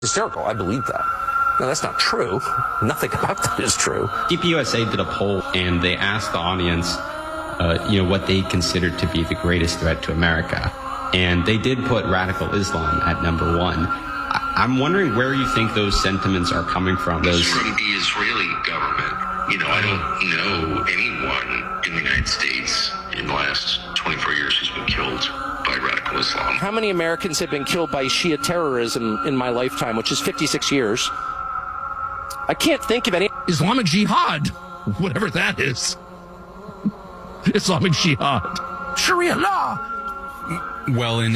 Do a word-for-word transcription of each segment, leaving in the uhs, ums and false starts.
hysterical. I believe that. No, that's not true. Nothing about that is true. T P U S A did a poll, and they asked the audience, uh, you know, what they considered to be the greatest threat to America. And they did put radical Islam at number one. I- I'm wondering where you think those sentiments are coming from. Those from the Israeli government. You know, I don't know anyone in the United States in the last twenty-four years who's been killed by radical Islam. How many Americans have been killed by Shia terrorism in my lifetime, which is fifty-six years? I can't think of any. Islamic Jihad, whatever that is. Islamic Jihad. Sharia law. Well, in...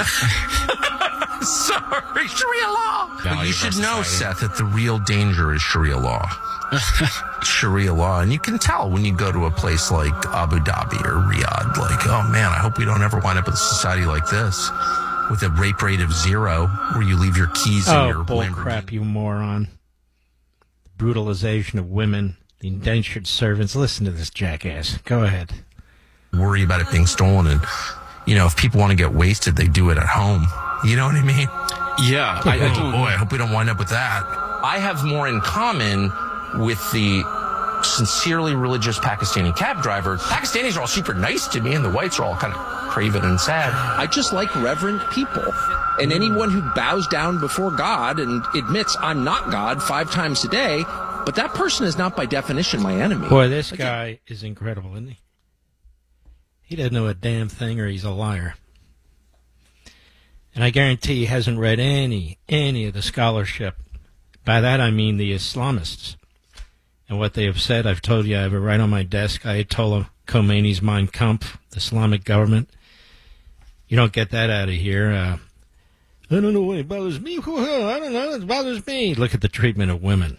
Sorry, Sharia law. But you should know, Seth, that the real danger is Sharia law. Sharia law. And you can tell when you go to a place like Abu Dhabi or Riyadh, like, oh man, I hope we don't ever wind up with a society like this with a rape rate of zero where you leave your keys oh, in your bull Lamborghini. Crap, you moron. The brutalization of women, the indentured servants. Listen to this jackass. Go ahead. Worry about it being stolen. And, you know, if people want to get wasted, they do it at home. You know what I mean? Yeah. I, I oh, boy, I hope we don't wind up with that. I have more in common with the sincerely religious Pakistani cab driver. Pakistanis are all super nice to me, and the whites are all kind of craven and sad. I just like reverent people. And anyone who bows down before God and admits I'm not God five times a day, but that person is not by definition my enemy. Boy, this guy is incredible, isn't he? He doesn't know a damn thing, or he's a liar. And I guarantee he hasn't read any, any of the scholarship. By that I mean the Islamists. And what they have said, I've told you, I have it right on my desk. Ayatollah Khomeini's Mein Kampf, the Islamic government. You don't get that out of here. Uh, I don't know why it bothers me. I don't know, it bothers me. Look at the treatment of women.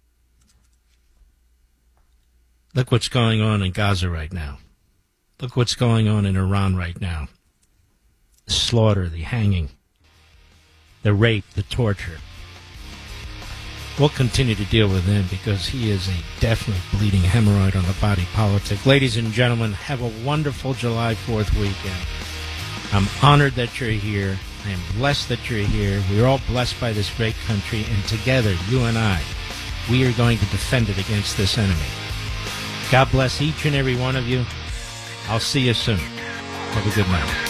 Look what's going on in Gaza right now. Look what's going on in Iran right now. The slaughter, the hanging, the rape, the torture. We'll continue to deal with him because he is a definite bleeding hemorrhoid on the body politic. Ladies and gentlemen, have a wonderful July fourth weekend. I'm honored that you're here. I am blessed that you're here. We're all blessed by this great country, and together, you and I, we are going to defend it against this enemy. God bless each and every one of you. I'll see you soon. Have a good night.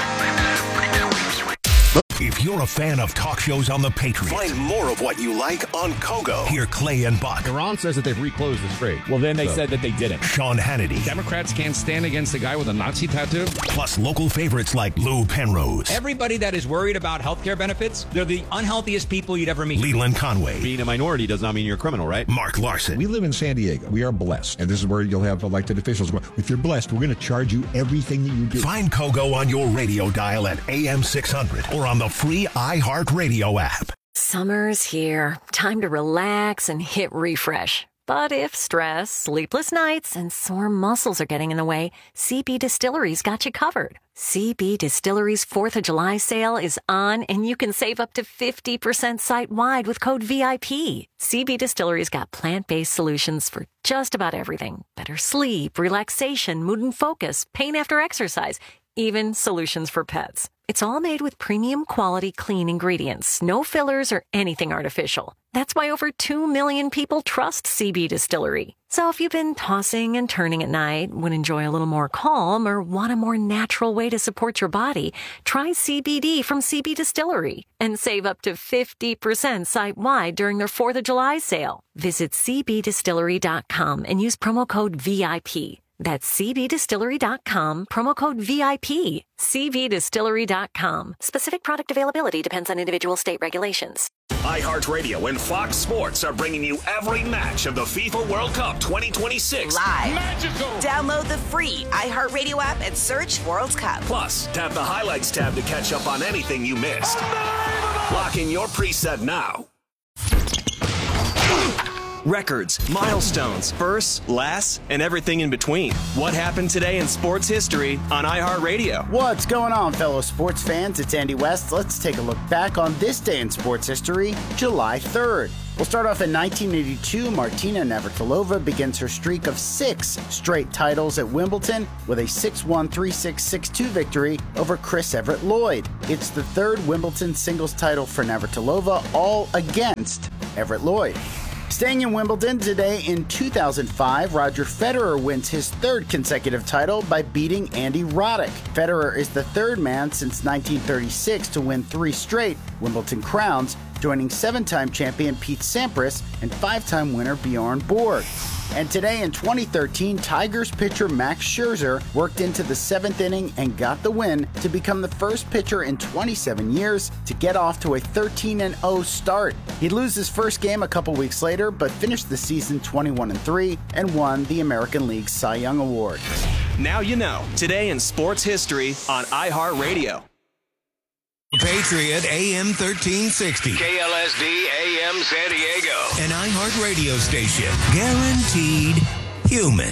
If you're a fan of talk shows on the Patriot, find more of what you like on Kogo. Hear Clay and Buck. Iran says that they've reclosed the strait. Well, then they so. said that they didn't. Sean Hannity. Democrats can't stand against the guy with a Nazi tattoo. Plus local favorites like Lou Penrose. Everybody that is worried about health care benefits, they're the unhealthiest people you'd ever meet. Leland Conway. Being a minority does not mean you're a criminal, right? Mark Larson. We live in San Diego. We are blessed. And this is where you'll have elected officials going, if you're blessed, we're going to charge you everything that you do. Find Kogo on your radio dial at A M six hundred or on the free iHeartRadio app. Summer's here. Time to relax and hit refresh. But if stress, sleepless nights, and sore muscles are getting in the way, C B Distillery's got you covered. C B Distillery's fourth of July sale is on, and you can save up to fifty percent site-wide with code V I P. C B Distillery's got plant-based solutions for just about everything. Better sleep, relaxation, mood and focus, pain after exercise, even solutions for pets. It's all made with premium quality clean ingredients, no fillers or anything artificial. That's why over two million people trust C B Distillery. So if you've been tossing and turning at night, would enjoy a little more calm, or want a more natural way to support your body, try C B D from C B Distillery and save up to fifty percent site-wide during their fourth of July sale. Visit C B distillery dot com and use promo code V I P. That's C B distillery dot com, promo code V I P. C B distillery dot com. Specific product availability depends on individual state regulations. iHeartRadio and Fox Sports are bringing you every match of the FIFA World Cup twenty twenty-six. Live. Magical. Download the free iHeartRadio app and search World Cup. Plus, tap the highlights tab to catch up on anything you missed. Lock in your preset now. records, milestones, firsts, lasts, and everything in between. What happened today in sports history on iHeartRadio? What's going on, fellow sports fans? It's Andy West. Let's take a look back on this day in sports history, July third. We'll start off in nineteen eighty-two. Martina Navratilova begins her streak of six straight titles at Wimbledon with a six one, three six, six two victory over Chris Everett Lloyd. It's the third Wimbledon singles title for Navratilova, all against Everett Lloyd. Staying in Wimbledon today in two thousand five, Roger Federer wins his third consecutive title by beating Andy Roddick. Federer is the third man since nineteen thirty-six to win three straight Wimbledon crowns, joining seven-time champion Pete Sampras and five-time winner Bjorn Borg. And today in twenty thirteen, Tigers pitcher Max Scherzer worked into the seventh inning and got the win to become the first pitcher in twenty-seven years to get off to a thirteen and oh start. He'd lose his first game a couple weeks later, but finished the season twenty-one and three and won the American League Cy Young Award. Now you know. Today in sports history on iHeartRadio. Patriot A M thirteen sixty. K L S D A M San Diego. An iHeart radio station. Guaranteed human.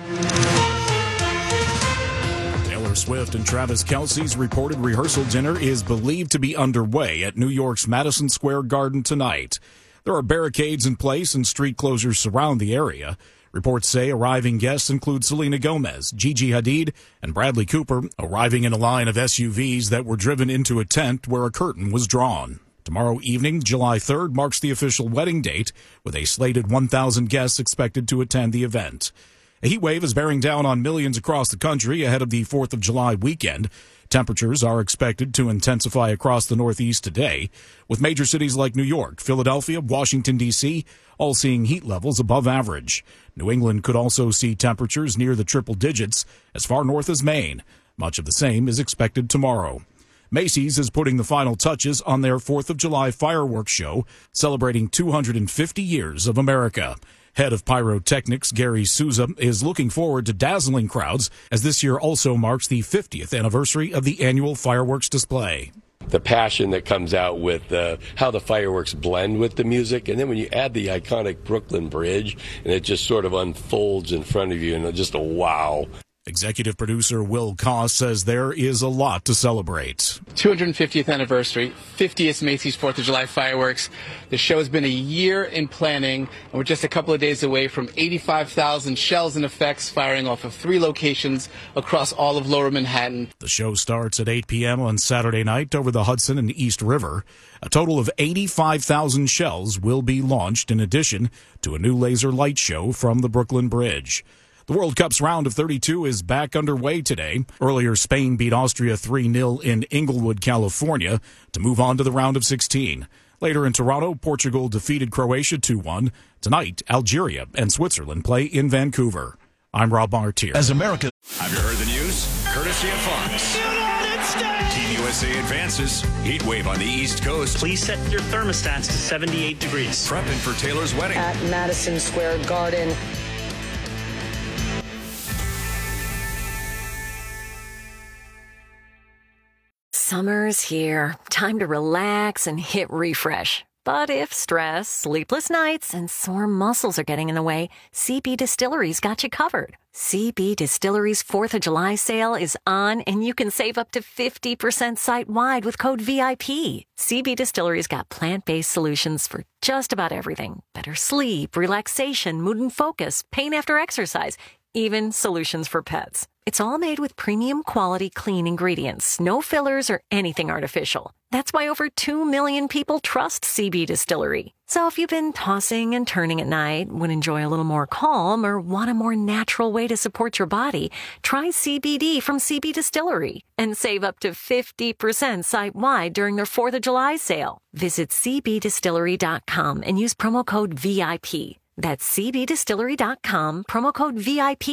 Taylor Swift and Travis Kelce's reported rehearsal dinner is believed to be underway at New York's Madison Square Garden tonight. There are barricades in place and street closures surround the area. Reports say arriving guests include Selena Gomez, Gigi Hadid, and Bradley Cooper, arriving in a line of S U Vs that were driven into a tent where a curtain was drawn. Tomorrow evening, July third, marks the official wedding date, with a slated one thousand guests expected to attend the event. A heat wave is bearing down on millions across the country ahead of the fourth of July weekend. Temperatures are expected to intensify across the Northeast today, with major cities like New York, Philadelphia, Washington, D C all seeing heat levels above average. New England could also see temperatures near the triple digits as far north as Maine. Much of the same is expected tomorrow. Macy's is putting the final touches on their fourth of July fireworks show, celebrating two hundred fifty years of America. Head of Pyrotechnics Gary Souza is looking forward to dazzling crowds, as this year also marks the fiftieth anniversary of the annual fireworks display. The passion that comes out with uh, how the fireworks blend with the music, and then when you add the iconic Brooklyn Bridge, and it just sort of unfolds in front of you, and just a wow. Executive producer Will Koss says there is a lot to celebrate. two hundred fiftieth anniversary, fiftieth Macy's fourth of July fireworks. The show has been a year in planning, and we're just a couple of days away from eighty-five thousand shells and effects firing off of three locations across all of Lower Manhattan. The show starts at eight p.m. on Saturday night over the Hudson and East River. A total of eighty-five thousand shells will be launched, in addition to a new laser light show from the Brooklyn Bridge. The World Cup's round of thirty-two is back underway today. Earlier, Spain beat Austria three nil in Inglewood, California, to move on to the round of sixteen. Later in Toronto, Portugal defeated Croatia two one. Tonight, Algeria and Switzerland play in Vancouver. I'm Rob Martier. As America. Have you heard the news? Courtesy of Fox. United States! Team U S A advances. Heat wave on the East Coast. Please set your thermostats to seventy-eight degrees. Prepping for Taylor's wedding. At Madison Square Garden. Summer's here. Time to relax and hit refresh. But if stress, sleepless nights, and sore muscles are getting in the way, C B Distillery's got you covered. C B Distillery's fourth of July sale is on, and you can save up to fifty percent site-wide with code V I P. C B Distillery's got plant-based solutions for just about everything. Better sleep, relaxation, mood and focus, pain after exercise, even solutions for pets. It's all made with premium quality clean ingredients, no fillers or anything artificial. That's why over two million people trust C B Distillery. So if you've been tossing and turning at night, would enjoy a little more calm, or want a more natural way to support your body, try C B D from C B Distillery and save up to fifty percent site-wide during their fourth of July sale. Visit C B distillery dot com and use promo code V I P. That's C B distillery dot com, promo code V I P.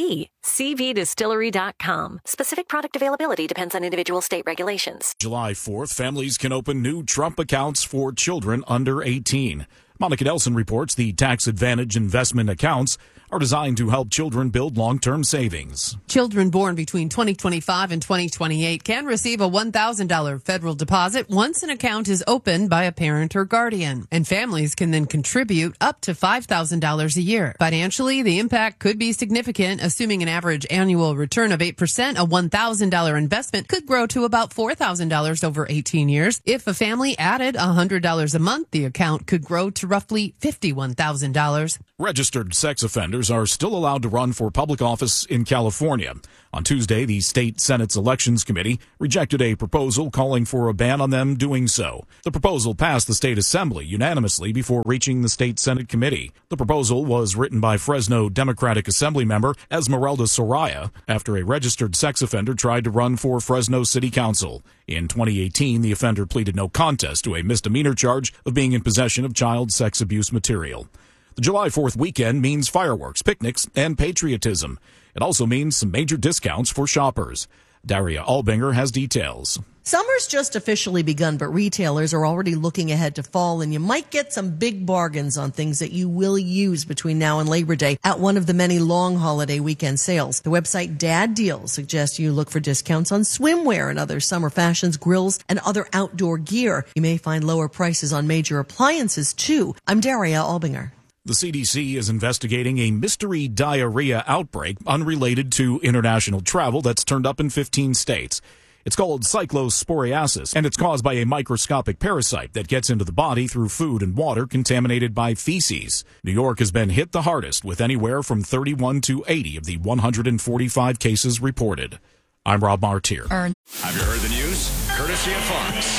C B distillery dot com. Specific product availability depends on individual state regulations. July fourth, families can open new Trump accounts for children under eighteen. Monica Nelson reports the tax advantage investment accounts are designed to help children build long-term savings. Children born between twenty twenty-five and twenty twenty-eight can receive a one thousand dollars federal deposit once an account is opened by a parent or guardian. And families can then contribute up to five thousand dollars a year. Financially, the impact could be significant. Assuming an average annual return of eight percent, a one thousand dollars investment could grow to about four thousand dollars over eighteen years. If a family added one hundred dollars a month, the account could grow to roughly fifty-one thousand dollars. Registered sex offenders are still allowed to run for public office in California. On Tuesday, the state Senate's Elections Committee rejected a proposal calling for a ban on them doing so. The proposal passed the state assembly unanimously before reaching the state Senate committee. The proposal was written by Fresno Democratic Assembly member Esmeralda Soraya after a registered sex offender tried to run for Fresno City Council. In twenty eighteen, the offender pleaded no contest to a misdemeanor charge of being in possession of child sex abuse material. The July fourth weekend means fireworks, picnics, and patriotism. It also means some major discounts for shoppers. Daria Albinger has details. Summer's just officially begun, but retailers are already looking ahead to fall, and you might get some big bargains on things that you will use between now and Labor Day at one of the many long holiday weekend sales. The website Dad Deals suggests you look for discounts on swimwear and other summer fashions, grills, and other outdoor gear. You may find lower prices on major appliances, too. I'm Daria Albinger. The C D C is investigating a mystery diarrhea outbreak unrelated to international travel that's turned up in fifteen states. It's called cyclosporiasis, and it's caused by a microscopic parasite that gets into the body through food and water contaminated by feces. New York has been hit the hardest, with anywhere from thirty-one to eighty of the one hundred forty-five cases reported. I'm Rob Martier. Have you heard the news? Courtesy of Fox.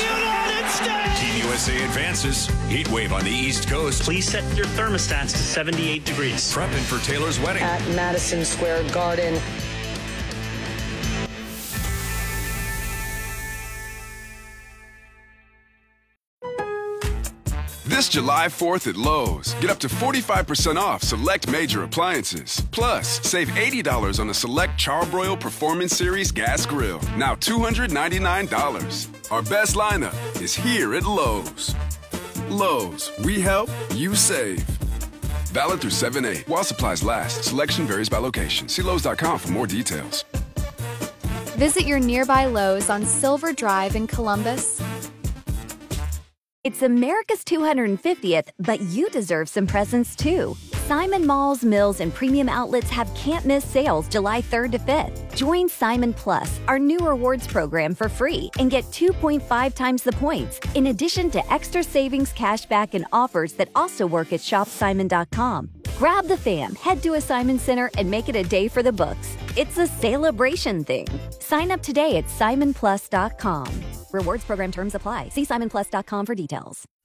Team U S A advances. Heat wave on the East Coast. Please set your thermostats to seventy-eight degrees. Prepping for Taylor's wedding. At Madison Square Garden. This July fourth at Lowe's, get up to forty-five percent off select major appliances. Plus, save eighty dollars on a select Charbroil Performance Series gas grill, now two hundred ninety-nine dollars. Our best lineup is here at Lowe's. Lowe's, we help, you save. Valid through seven eight. While supplies last, selection varies by location. See Lowe's dot com for more details. Visit your nearby Lowe's on Silver Drive in Columbus. It's America's two hundred fiftieth, but you deserve some presents too. Simon Malls, Mills, and Premium Outlets have can't-miss sales July third to fifth. Join Simon Plus, our new rewards program, for free and get two point five times the points, in addition to extra savings, cashback, and offers that also work at shop simon dot com. Grab the fam, head to a Simon Center, and make it a day for the books. It's a celebration thing. Sign up today at simon plus dot com. Rewards program terms apply. See simon plus dot com for details.